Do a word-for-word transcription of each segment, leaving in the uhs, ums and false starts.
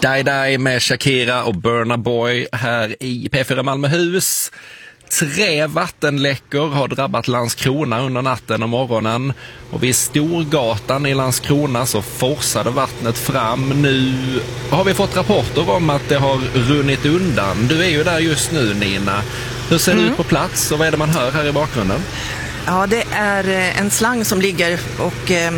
Die Die med Shakira och Burna Boy här i P fyra Malmöhus. Tre vattenläckor har drabbat Landskrona under natten och morgonen. Och vid Storgatan i Landskrona så forsade vattnet fram. Nu har vi fått rapporter om att det har runnit undan. Du är ju där just nu, Nina. Hur ser det mm. ut på plats och vad är det man hör här i bakgrunden? Ja, det är en slang som ligger och eh,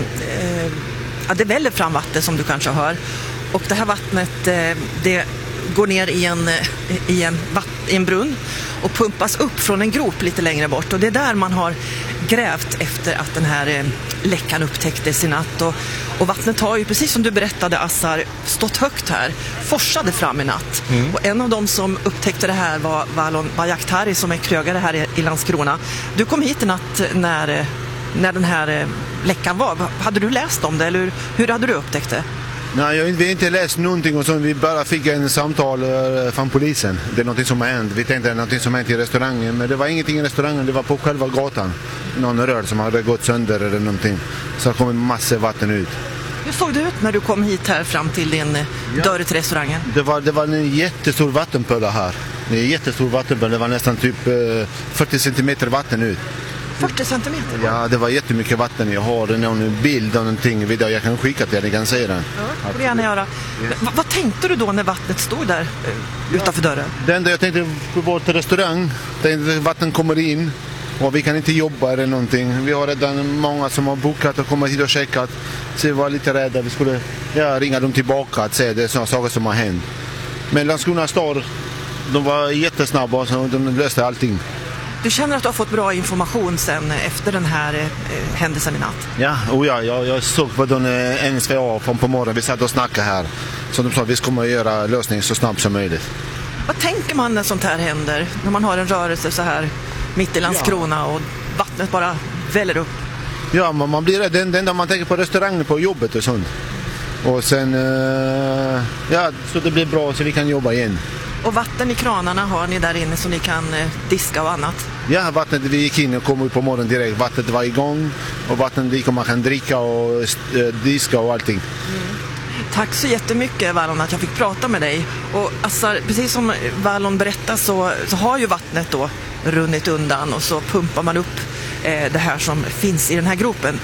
ja, det väller fram vatten som du kanske hör. Och det här vattnet eh, det går ner i en, i, en vatt, i en brunn och pumpas upp från en grop lite längre bort. Och det är där man har grävt efter att den här eh, läckan upptäcktes i natt. Och, och vattnet har ju, precis som du berättade, Assar, stått högt här, forsade fram i natt. Mm. Och en av dem som upptäckte det här var Valon Bajaktari som är krögare här i, i Landskrona. Du kom hit i natt när, när den här eh, läckan var. Hade du läst om det eller hur, hur hade du upptäckt det? Nej, jag, vi har inte läst någonting och så. Vi bara fick en samtal uh, från polisen. Det är något som har hänt. Vi tänkte att det är något som har hänt i restaurangen. Men det var ingenting i restaurangen, det var på själva gatan. Någon rör som hade gått sönder eller någonting. Så det kom en massa vatten ut. Hur såg det ut när du kom hit här fram till din ja. dörr till restaurangen? Det var, det var en jättestor vattenpöl här. En jättestor vattenpöl. Det var nästan typ uh, fyrtio centimeter vatten ut. fyrtio centimeter? Ja, det var jättemycket vatten. Jag har någon bild och någonting video jag kan skicka till er, ni kan se den. Ja, det får du gärna göra. V- vad tänkte du då när vattnet stod där eh, utanför dörren? Det enda jag tänkte på vår restaurang, där vatten kommer in och vi kan inte jobba eller någonting. Vi har redan många som har bokat och kommit hit och checkat. Så vi var lite rädda, vi skulle ja, ringa dem tillbaka att se det är sådana saker som har hänt. Men Landskrona stad, de var jättesnabba så de löste allting. Du känner att du har fått bra information sen efter den här eh, händelsen i natt? Ja, och ja jag, jag såg på den eh, N S V A från på morgonen. Vi satt och snackade här. Så de sa att vi kommer att göra lösningen så snabbt som möjligt. Vad tänker man när sånt här händer? När man har en rörelse så här mitt i Landskrona ja. och vattnet bara väller upp? Ja, man, man blir rädd. Det, det enda man tänker på restaurangen, på jobbet och sånt. Och sen, eh, ja, så det blir bra så vi kan jobba igen. Och vatten i kranarna har ni där inne så ni kan eh, diska och annat? Ja, vattnet vi gick in och kom ut på morgonen direkt. Vattnet var igång och vattnet gick och man kan dricka och eh, diska och allting. Mm. Tack så jättemycket, Valon, att jag fick prata med dig. Och Assar, precis som Valon berättade så, så har ju vattnet då runnit undan och så pumpar man upp eh, det här som finns i den här gropen.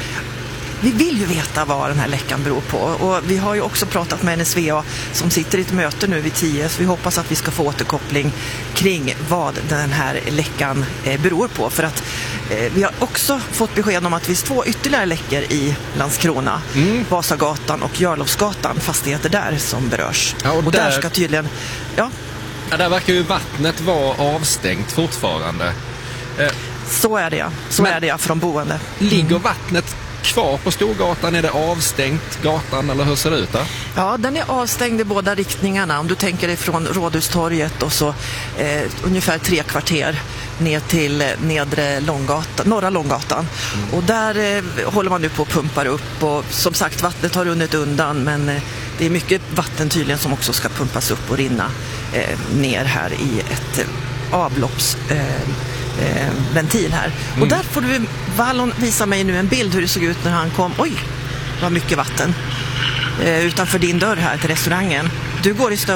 Vi vill ju veta vad den här läckan beror på och vi har ju också pratat med N S V A som sitter i ett möte nu vid tio så vi hoppas att vi ska få återkoppling kring vad den här läckan eh, beror på för att eh, vi har också fått besked om att det finns två ytterligare läckor i Landskrona, mm. Vasagatan och Jarlovsgatan, fastigheter där som berörs. Ja, och och där, där ska tydligen, ja. Ja, där verkar ju vattnet vara avstängt fortfarande. Eh, så är det ja, så är det ja från boende. Ligger mm. vattnet kvar på Storgatan? Är det avstängt gatan eller hur ser det ut där? Ja, den är avstängd i båda riktningarna. Om du tänker dig från Rådhustorget och så eh, ungefär tre kvarter ner till nedre Långgatan, norra Långgatan. Mm. Och där eh, håller man nu på att pumpa upp och som sagt vattnet har runnit undan men eh, det är mycket vatten tydligen som också ska pumpas upp och rinna eh, ner här i ett eh, avlopps eh, Eh, ventil här. Mm. Och där får du, Valon, visa mig nu en bild hur det såg ut när han kom. Oj, det var mycket vatten eh, utanför din dörr här till restaurangen. Du går i stö-